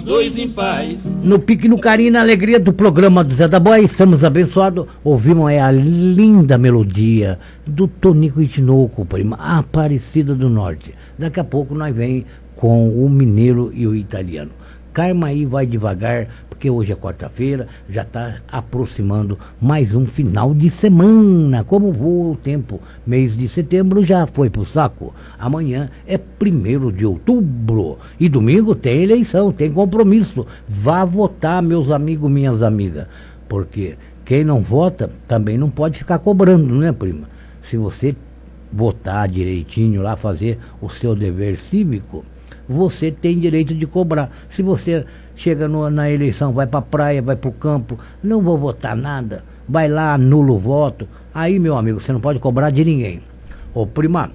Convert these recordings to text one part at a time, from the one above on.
dois em paz. No pique, no carinho e na alegria do programa do Zé da Boia, estamos abençoados. Ouvimos a linda melodia do Tonico e Tinoco, prima, Aparecida do Norte. Daqui a pouco nós vem com o mineiro e o italiano. Calma aí, vai devagar, porque hoje é quarta-feira, já está aproximando mais um final de semana. Como voa o tempo? Mês de setembro já foi pro saco. Amanhã é 1º de outubro. E domingo tem eleição, tem compromisso. Vá votar, meus amigos, minhas amigas. Porque quem não vota também não pode ficar cobrando, né, prima? Se você votar direitinho lá, fazer o seu dever cívico, você tem direito de cobrar. Se você chega na eleição, vai para a praia, vai para o campo, não vou votar nada, vai lá, anula o voto, aí, meu amigo, você não pode cobrar de ninguém. Ô, prima,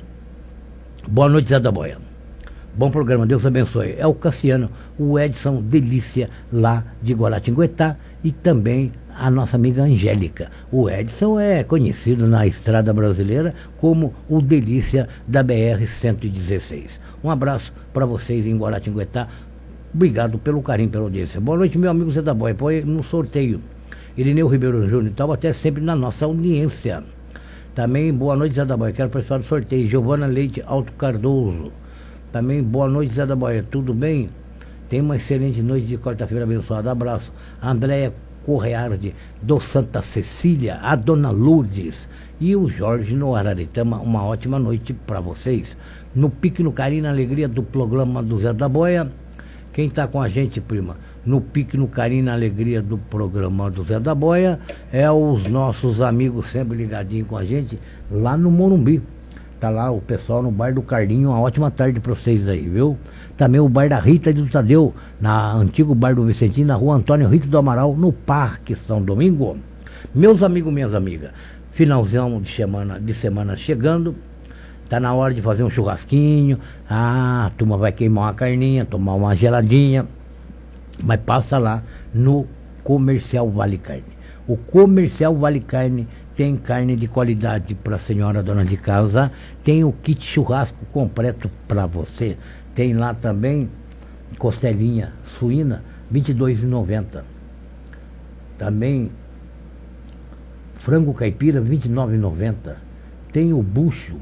boa noite, Zé da Boia. Bom programa, Deus abençoe. É o Cassiano, o Edson Delícia, lá de Guaratinguetá, e também a nossa amiga Angélica. O Edson é conhecido na estrada brasileira como o Delícia da BR-116. Um abraço para vocês em Guaratinguetá. Obrigado pelo carinho, pela audiência. Boa noite, meu amigo Zé da Boia. Põe no sorteio. Irineu Ribeiro Júnior e tal, até sempre na nossa audiência. Também boa noite, Zé da Boia. Quero participar do sorteio. Giovana Leite Alto Cardoso. Também boa noite, Zé da Boia. Tudo bem? Tenha uma excelente noite de quarta-feira abençoada. Abraço. Andréia Correardi do Santa Cecília, a Dona Lourdes e o Jorge no Araritama. Uma ótima noite para vocês. No pique, no carinho, na alegria do programa do Zé da Boia. Quem está com a gente, prima, no pique, no carinho, na alegria do programa do Zé da Boia, é os nossos amigos sempre ligadinhos com a gente lá no Morumbi. Tá lá o pessoal no bar do Carlinho. Uma ótima tarde para vocês aí, viu? Também o bar da Rita e do Tadeu, na antigo bar do Vicentinho, na rua Antônio Rito do Amaral, no Parque São Domingo. Meus amigos, minhas amigas, finalzão de semana chegando. Tá na hora de fazer um churrasquinho. A turma vai queimar uma carninha, tomar uma geladinha. Mas passa lá no Comercial Vale Carne. O Comercial Vale Carne tem carne de qualidade para a senhora dona de casa. Tem o kit churrasco completo para você. Tem lá também costelinha suína, R$ 22,90. Também frango caipira, R$ 29,90. Tem o bucho,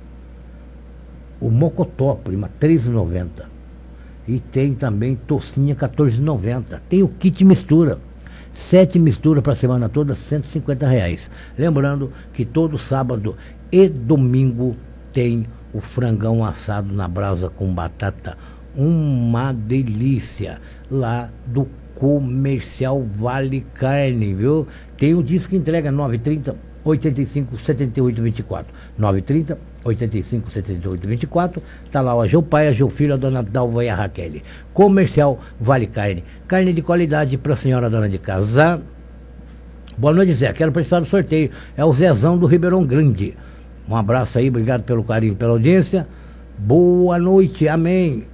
o mocotó, prima, R$ 3,90. E tem também tocinha, R$ 14,90. Tem o kit mistura, 7 misturas para a semana toda, R$ 150. Lembrando que todo sábado e domingo tem o frangão assado na brasa com batata. Uma delícia lá do Comercial Vale Carne, viu? Tem o disco entrega 930 85 78 24. 930 85 78 24. Tá lá o Geu Pai, a Geu Filho, a dona Dalva e a Raquel. Comercial Vale Carne. Carne de qualidade para a senhora dona de casa. Boa noite, Zé. Quero participar do sorteio. É o Zezão do Ribeirão Grande. Um abraço aí, obrigado pelo carinho, pela audiência. Boa noite, amém.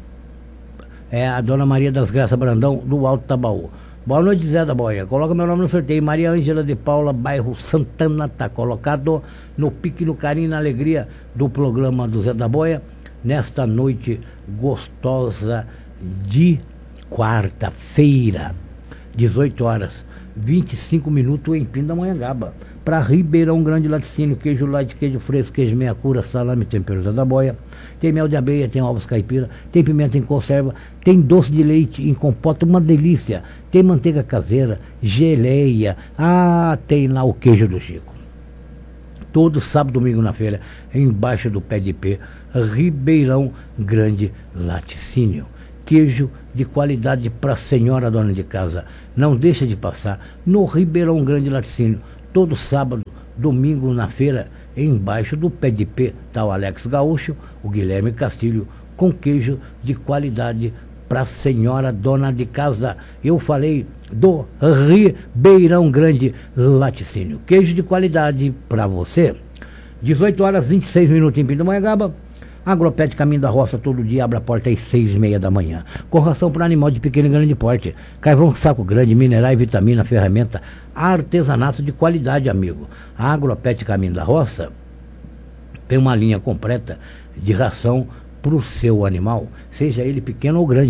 É a dona Maria das Graças Brandão, do Alto Tabaú. Boa noite, Zé da Boia. Coloca meu nome no sorteio. Maria Ângela de Paula, bairro Santana, está colocado no pique, no carinho, na alegria do programa do Zé da Boia, nesta noite gostosa de quarta-feira, 18 horas, 25 minutos em Pindamonhangaba. Para Ribeirão Grande, laticínio, queijo light, queijo fresco, queijo meia cura, salame, tempero Zé da Boia. Tem mel de abelha, tem ovos caipira, tem pimenta em conserva, tem doce de leite em compota, uma delícia. Tem manteiga caseira, geleia, tem lá o queijo do Chico. Todo sábado, domingo na feira, embaixo do pé de pé, Ribeirão Grande Laticínio. Queijo de qualidade para a senhora dona de casa. Não deixa de passar no Ribeirão Grande Laticínio. Todo sábado, domingo na feira, embaixo do pé de pé, está o Alex Gaúcho, o Guilherme Castilho, com queijo de qualidade para a senhora dona de casa. Eu falei do Ribeirão Grande Laticínio. Queijo de qualidade para você. 18 horas 26 minutos em Pindamonhangaba. Agropet Caminho da Roça, todo dia abre a porta às 6h30 da manhã. Com ração para animal de pequeno e grande porte. Carvão saco grande, minerais, vitamina, ferramenta, artesanato de qualidade, amigo. A Agropet Caminho da Roça tem uma linha completa de ração para o seu animal, seja ele pequeno ou grande.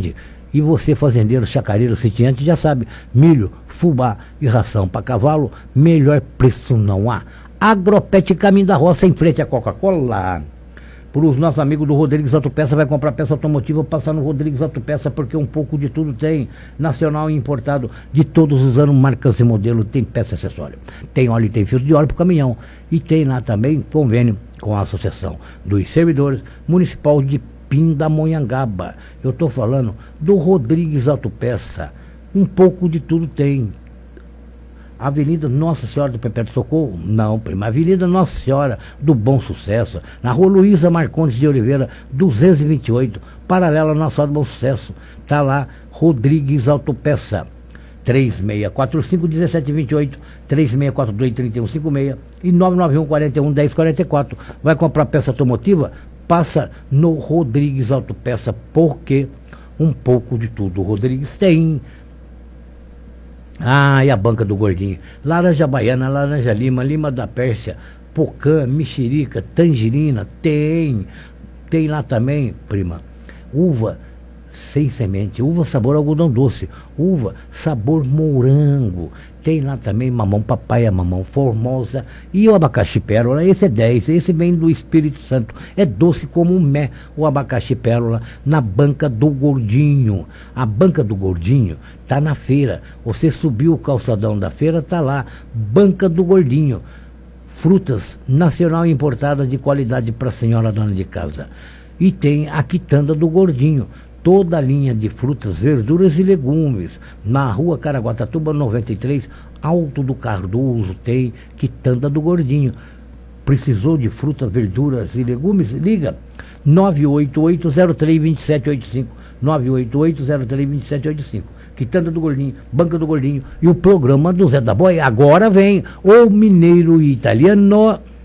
E você, fazendeiro, chacareiro, sitiante, já sabe, milho, fubá e ração para cavalo, melhor preço não há. Agropet Caminho da Roça, em frente à Coca-Cola. Para os nossos amigos do Rodrigues Autopeça, vai comprar peça automotiva, passar no Rodrigues Autopeça, porque um pouco de tudo tem. Nacional e importado, de todos os anos, marcas e modelo, tem peça e acessório. Tem óleo e tem filtro de óleo para o caminhão. E tem lá também convênio com a Associação dos Servidores Municipal de Pindamonhangaba. Eu estou falando do Rodrigues Autopeça. Um pouco de tudo tem. Avenida Nossa Senhora do Perpétuo Socorro? Não, prima. Avenida Nossa Senhora do Bom Sucesso, na rua Luísa Marcondes de Oliveira, 228, paralela Nossa Senhora do Bom Sucesso. Está lá, Rodrigues Autopeça. 3645-1728, 3642-3156 e 991-41-1044. Vai comprar peça automotiva? Passa no Rodrigues Autopeça, porque um pouco de tudo o Rodrigues tem. Ah, e a banca do gordinho. Laranja baiana, laranja lima, lima da Pérsia, pocã, mexerica, tangerina, tem. Tem lá também, prima, uva sem semente, uva sabor algodão doce, uva sabor morango. Tem lá também mamão papaya, mamão formosa e o abacaxi pérola. Esse é 10, esse vem do Espírito Santo. É doce como um mé, o abacaxi pérola, na banca do gordinho. A banca do gordinho tá na feira. Você subiu o calçadão da feira, tá lá, banca do gordinho. Frutas nacional importadas de qualidade para a senhora dona de casa. E tem a quitanda do gordinho. Toda a linha de frutas, verduras e legumes. Na rua Caraguatatuba 93, Alto do Cardoso, tem quitanda do gordinho. Precisou de frutas, verduras e legumes? Liga 988-03-2785. 988-03-2785. Quitanda do Gordinho, Banca do Gordinho e o programa do Zé da Boia. Agora vem o mineiro e italiano.